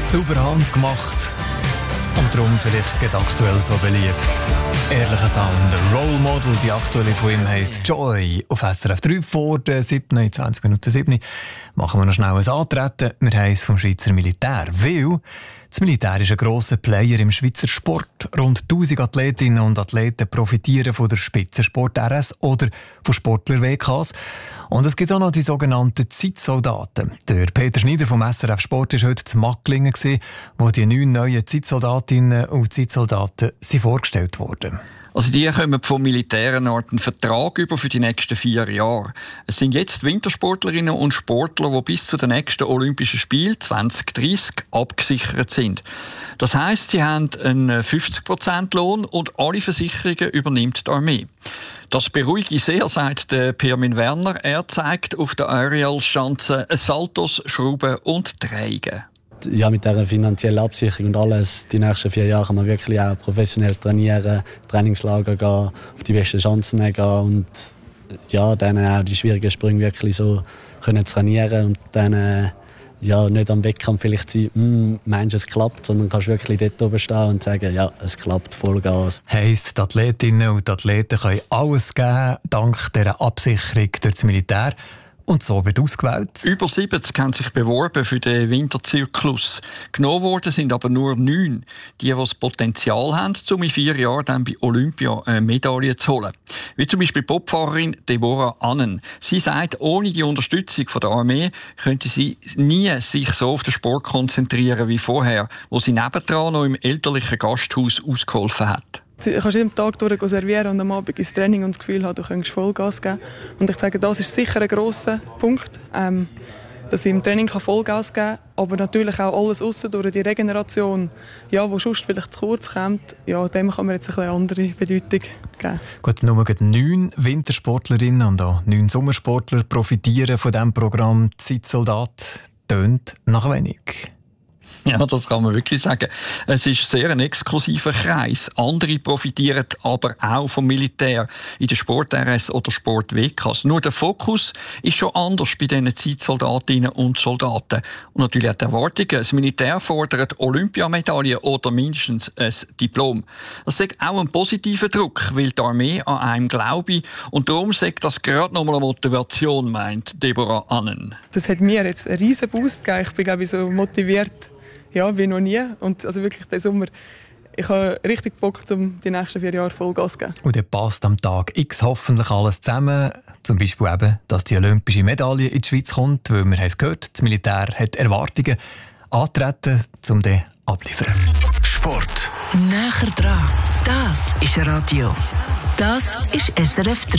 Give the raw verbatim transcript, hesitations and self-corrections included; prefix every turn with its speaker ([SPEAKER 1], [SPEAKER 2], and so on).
[SPEAKER 1] Sauber handgemacht und darum vielleicht gerade aktuell so beliebt. Ehrlicher Sound, Role Model, die aktuelle von ihm heisst Joy auf S R F drei vor der siebten, zwanzig Minuten sieben. Machen wir noch schnell ein Antreten. Wir haben es vom Schweizer Militär, weil das Militär ist ein grosser Player im Schweizer Sport. Rund tausend Athletinnen und Athleten profitieren von der Spitzensport R S oder von Sportler-W Ks. Und es gibt auch noch die sogenannten Zeitsoldaten. Der Peter Schneider vom S R F Sport war heute zu Macklingen, wo die neun neuen Zeitsoldatinnen und Zeitsoldaten sind vorgestellt wurden.
[SPEAKER 2] Also die kommen vom Militär eine Art einen Vertrag über für die nächsten vier Jahre. Es sind jetzt Wintersportlerinnen und Sportler, die bis zu den nächsten Olympischen Spielen zwanzig dreißig abgesichert sind. Das heisst, sie haben einen fünfzig Prozent Lohn und alle Versicherungen übernimmt die Armee. Das beruhigt sehr, sagt der Pirmin Werner. Er zeigt auf der Aerial-Schanze Saltos, Schrauben und Drehungen.
[SPEAKER 3] Ja, mit dieser finanziellen Absicherung und alles, die nächsten vier Jahre kann man wirklich auch professionell trainieren, Trainingslager gehen, auf die besten Chancen gehen und ja, dann auch die schwierigen Sprünge wirklich so können trainieren und dann ja, nicht am Wettkampf vielleicht sein, hm, meinst du, es klappt, sondern kannst wirklich dort oben stehen und sagen, ja, es klappt, Vollgas.
[SPEAKER 1] Heisst, die Athletinnen und Athleten können alles geben, dank dieser Absicherung durch das Militär. Und so wird ausgewählt.
[SPEAKER 2] Über siebzig haben sich beworben für den Winterzyklus. Genommen worden sind aber nur neun, die, die das Potenzial haben, um in vier Jahren dann bei Olympia eine Medaille zu holen. Wie zum Beispiel Bobfahrerin Deborah Annen. Sie sagt, ohne die Unterstützung von der Armee könnte sie nie sich so auf den Sport konzentrieren wie vorher, wo sie nebendran noch im elterlichen Gasthaus ausgeholfen hat.
[SPEAKER 4] Du kannst jeden Tag durch servieren und am Abend ins Training und das Gefühl haben, du könntest Vollgas geben. Und ich sage, das ist sicher ein grosser Punkt, ähm, dass ich im Training Vollgas geben kann, aber natürlich auch alles aussen durch die Regeneration, ja, wo sonst vielleicht zu kurz kommt, ja, dem kann man jetzt eine andere Bedeutung geben.
[SPEAKER 1] Gut, nur neun Wintersportlerinnen und auch neun Sommersportler profitieren von diesem Programm Zeitsoldat. Tönt nach wenig.
[SPEAKER 2] Ja, das kann man wirklich sagen. Es ist sehr ein exklusiver Kreis. Andere profitieren aber auch vom Militär in der Sport-R S oder Sport-W Ks. Nur der Fokus ist schon anders bei diesen Zeitsoldatinnen und Soldaten. Und natürlich auch die Erwartungen. Das Militär fordert Olympiamedaillen oder mindestens ein Diplom. Das ist auch ein positiver Druck, weil die Armee an einem glaube. Und darum sagt das gerade nochmal eine Motivation, meint Deborah Annen.
[SPEAKER 4] Das hat mir jetzt einen riesen Boost gegeben. Ich bin, glaube ich, so motiviert, ja, wie noch nie. Und also wirklich den Sommer, ich habe richtig Bock, um die nächsten vier Jahre Vollgas zu geben.
[SPEAKER 1] Und dann passt am Tag X hoffentlich alles zusammen. Zum Beispiel eben, dass die olympische Medaille in die Schweiz kommt, weil wir haben es gehört, das Militär hat Erwartungen antreten, um den abliefern.
[SPEAKER 5] Sport. Näher dran. Das ist Radio. Das ist S R F drei.